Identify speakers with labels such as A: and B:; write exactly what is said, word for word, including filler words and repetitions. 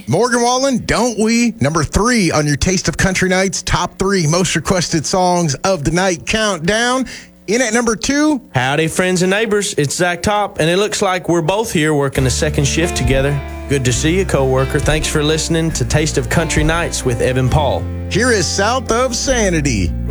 A: Morgan Wallen, Don't We? Number three on your Taste of Country Nights top three most requested songs of the night countdown. In at number two,
B: Howdy, friends and neighbors. It's Zach Top, and it looks like we're both here working the second shift together. Good to see you, coworker. Thanks for listening to Taste of Country Nights with Evan Paul.
A: here is South of Sanity.